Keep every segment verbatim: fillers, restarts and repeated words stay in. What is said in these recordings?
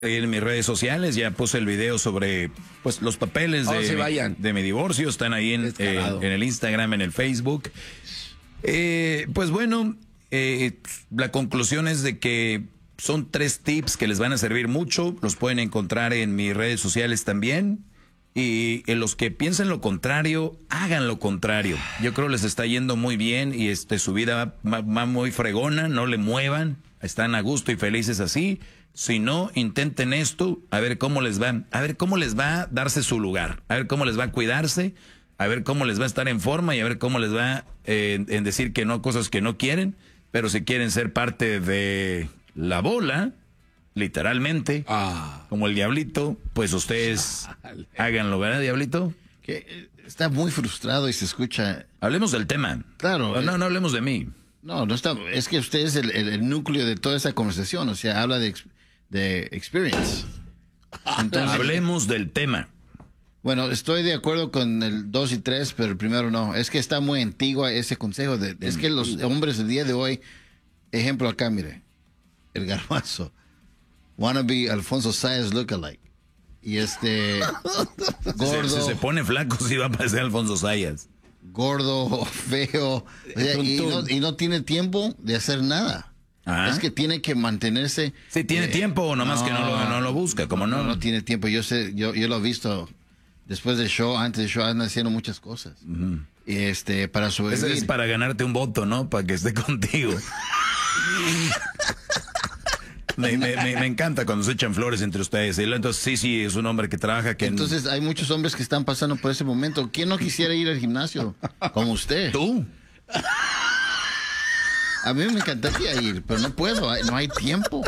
En mis redes sociales ya puse el video sobre pues los papeles de, oh, sí, mi, de mi divorcio. Están ahí en, eh, en el Instagram, en el Facebook. Eh, pues bueno, eh, la conclusión es de que son tres tips que les van a servir mucho. Los pueden encontrar en mis redes sociales también. Y en los que piensen lo contrario, hagan lo contrario. Yo creo les está yendo muy bien y este su vida va, va muy fregona. No le muevan, están a gusto y felices así. Si no, intenten esto, a ver cómo les va, a ver cómo les va a darse su lugar, a ver cómo les va a cuidarse, a ver cómo les va a estar en forma y a ver cómo les va eh, en, en decir que no, cosas que no quieren, pero si quieren ser parte de la bola, literalmente, ah. como el diablito, pues ustedes Chale. háganlo, ¿verdad, diablito? Que está muy frustrado y se escucha. Hablemos del tema. Claro. No, no, no hablemos de mí. No, no está, es que usted es el, el, el núcleo de toda esa conversación, o sea, habla de, de experience. Entonces, hablemos del tema. Bueno, estoy de acuerdo con el dos y tres, pero el primero no. Es que está muy antiguo ese consejo. De, es que los hombres del día de hoy, ejemplo acá, mire, el garbanzo, wanna be Alfonso Sayas lookalike. Y este, gordo. Si se, se pone flaco, sí va a parecer Alfonso Sayas. Gordo, feo, o sea, y, no, y no tiene tiempo de hacer nada. ¿Ah? Es que tiene que mantenerse. Sí, tiene eh, tiempo, nomás no, que no lo, no lo busca, como no. No, no tiene tiempo. Yo sé, yo, yo lo he visto después del show, antes del show, anda haciendo muchas cosas. Uh-huh. Y este, para sobrevivir. Ese es para ganarte un voto, ¿no? Para que esté contigo. Me, me, me, me encanta cuando se echan flores entre ustedes. Entonces, sí, sí, es un hombre que trabaja. Que Entonces, hay muchos hombres que están pasando por ese momento. ¿Quién no quisiera ir al gimnasio? Como usted. ¿Tú? A mí me encantaría ir, pero no puedo. No hay tiempo.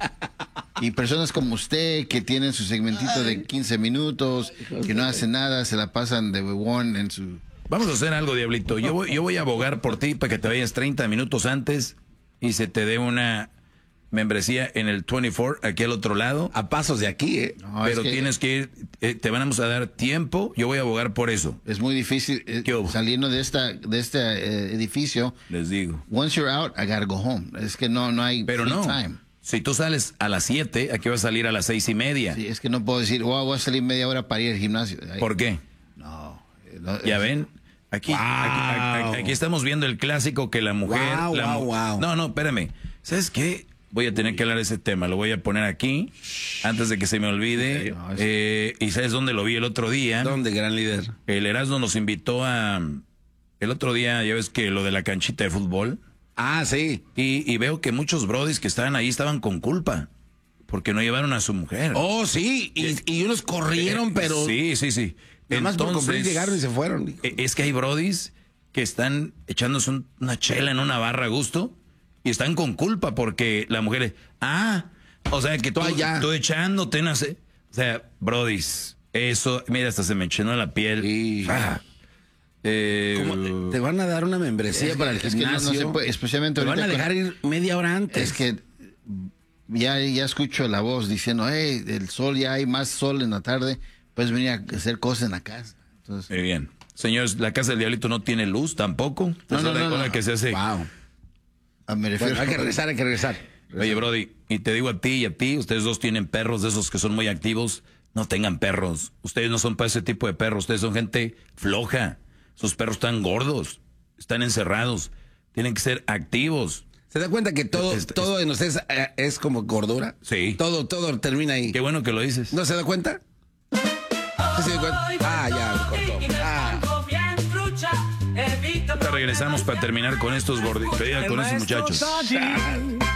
Y personas como usted que tienen su segmentito de quince minutos, que no hacen nada, se la pasan de huevón en su... Vamos a hacer algo, diablito. Yo voy, yo voy a abogar por ti para que te vayas treinta minutos antes y se te dé una... membresía en el veinticuatro, aquí al otro lado. A pasos de aquí, ¿eh? No, pero que... tienes que ir, eh, te vamos a dar tiempo, yo voy a abogar por eso. Es muy difícil eh, saliendo de esta de este eh, edificio. Les digo. Once you're out, I gotta go home. Es que no, no hay pero no. time. Si tú sales a las siete, aquí vas a salir a las seis y media. Sí, es que no puedo decir, oh, voy a salir media hora para ir al gimnasio. Ay, ¿por qué? No. no ya es... ven, aquí, wow. aquí, aquí, aquí estamos viendo el clásico que la mujer... Wow, la wow, mu wow. No, no, espérame. ¿Sabes qué? Voy a tener que hablar de ese tema, lo voy a poner aquí, antes de que se me olvide. No, es... eh, ¿Y sabes dónde lo vi el otro día? ¿Dónde, gran líder? El Erasmo nos invitó a... El otro día, ya ves que lo de la canchita de fútbol. Ah, sí. Y, y veo que muchos brodis que estaban ahí estaban con culpa, porque no llevaron a su mujer. Oh, sí, y, eh, y unos corrieron, eh, pero... Sí, sí, sí. Nada más por cumplir llegaron y se fueron. Eh, es que hay brodis que están echándose un, una chela en una barra a gusto... Y están con culpa porque la mujer es, ah, o sea, que tú, allá. tú echándote, no sé. O sea, brodis, eso, mira, hasta se me llenó la piel. Sí. Ah, eh, ¿Cómo? Te van a dar una membresía es, para el es gimnasio. Que no, no se puede, especialmente te van a dejar ir media hora antes. Es que ya, ya escucho la voz diciendo, hey, el sol, ya hay más sol en la tarde, puedes venir a hacer cosas en la casa. Entonces, muy bien. Señores, la casa del diablito no tiene luz tampoco. No, no, no, no, no. Que se hace. Wow. Ah, me refiero... Bueno, hay que regresar, hay que regresar. Oye, Brody, y te digo a ti y a ti, ustedes dos tienen perros de esos que son muy activos, no tengan perros. Ustedes no son para ese tipo de perros, ustedes son gente floja. Sus perros están gordos, están encerrados, tienen que ser activos. ¿Se da cuenta que todo, es, todo en ustedes es como gordura? Sí. Todo, todo termina ahí. Qué bueno que lo dices. ¿No se da cuenta? ¿Sí se da cuenta? Ah, ya, cortó. Ah. Regresamos para terminar con estos gorditos, con estos muchachos.